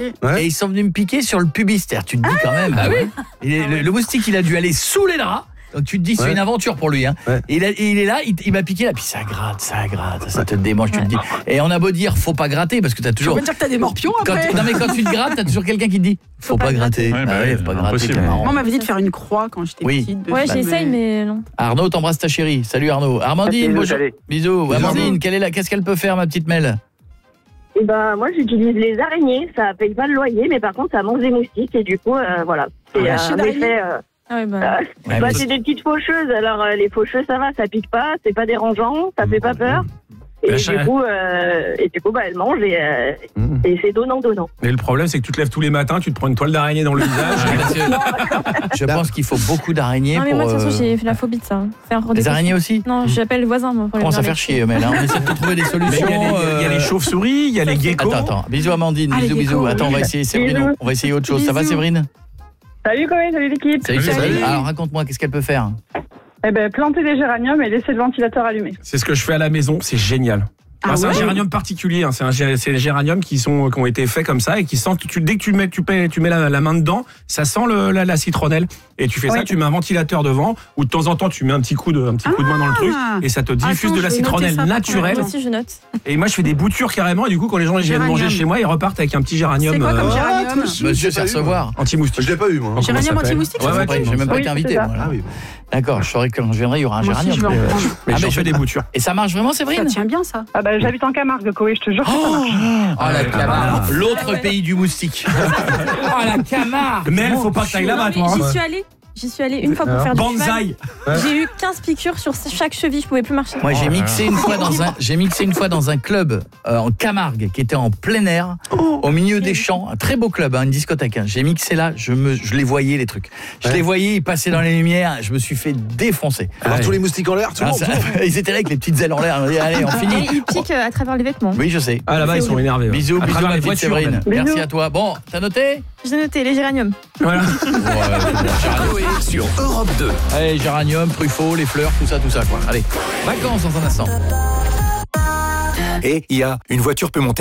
et ils sont venus me piquer sur le pubis. C'est-à-dire, tu te dis quand même, le moustique, il a dû aller sous les draps. Donc tu te dis c'est une aventure pour lui hein. Et il est là, il m'a piqué là, puis ça gratte, ça te démange, tu te dis. Et on a beau dire faut pas gratter parce que t'as toujours. Tu veux dire que t'as des morpions après. Non mais quand tu te grattes, t'as toujours quelqu'un qui te dit faut pas gratter. Faut pas gratter. Moi on m'avait dit de faire une croix quand j'étais petite. Ouais, j'essaye mais non. Arnaud, t'embrasses ta chérie. Salut Arnaud. Armandine, bonjour. Bisous. Amandine, qu'est-ce qu'elle peut faire ma petite Mel? Eh ben, moi, j'utilise les araignées. Ça paye pas le loyer, mais par contre, ça mange des moustiques. Et du coup, voilà. C'est un effet... c'est des petites faucheuses. Alors, les faucheuses, ça va, ça pique pas, c'est pas dérangeant, ça fait pas peur. Et du coup, elles mangent et c'est donnant. Mais le problème, c'est que tu te lèves tous les matins, tu te prends une toile d'araignée dans le visage. Je pense qu'il faut beaucoup d'araignées. Non, mais moi, de toute façon, j'ai fait la phobie de ça. Les araignées aussi? Non, j'appelle le voisin. Moi, commence à faire chier, Mel. On essaie de trouver des solutions. Il y a les chauves-souris, il y a les geckos. Attends. Bisous, Amandine. Bisous. Attends, on va essayer Séverine. On va essayer autre chose. Ça va, Séverine? Salut Corinne, salut l'équipe. Salut Séverine. Alors, raconte-moi, qu'est-ce qu'elle peut faire? Eh ben, planter des géraniums et laisser le ventilateur allumé. C'est ce que je fais à la maison, c'est génial. C'est un géranium particulier, hein. C'est les géraniums qui ont été faits comme ça et qui sentent dès que tu mets la main dedans, ça sent la citronnelle. Et tu fais ça, tu mets un ventilateur devant ou de temps en temps tu mets un petit coup de main dans le truc et ça te diffuse de la citronnelle naturelle. Moi aussi je note. Et moi je fais des boutures carrément et du coup quand les gens viennent manger chez moi, ils repartent avec un petit géranium. C'est quoi comme géranium? Monsieur, c'est recevoir. Anti-moustique. Je l'ai pas eu moi. Géranium anti-moustique? J'ai même pas été invité. D'accord, je saurais que quand je viendrai, il y aura un géranium. Mais je fais des boutures. Et ça marche vraiment, Séverine? Ça tient bien ça. Ah bah j'habite en Camargue, Coé, je te jure que ça marche. Oh la Camargue, l'autre pays du moustique. Oh la Camargue. Mais il faut pas que t'ailles là-bas, toi. J'y suis allée une fois pour faire du Banzai. J'ai eu 15 piqûres sur chaque cheville, je pouvais plus marcher. Moi, j'ai mixé une fois dans un club en Camargue qui était en plein air, au milieu des champs, un très beau club, une discothèque. J'ai mixé là, je les voyais les trucs. Je les voyais, ils passaient dans les lumières, je me suis fait défoncer. Alors tous les moustiques en l'air, tout le monde. Ils étaient là avec les petites ailes en l'air. Allez, on finit. Et ils piquent à travers les vêtements. Oui, je sais. Ah là-bas, ils sont énervés. Bisous, ma petite Séverine. Merci à toi. Bon, t'as noté? J'ai noté les géraniums. Voilà. Sur Europe 2. Allez, géranium, Truffaut, les fleurs, tout ça quoi. Allez, vacances dans un instant. Et il y a une voiture peut monter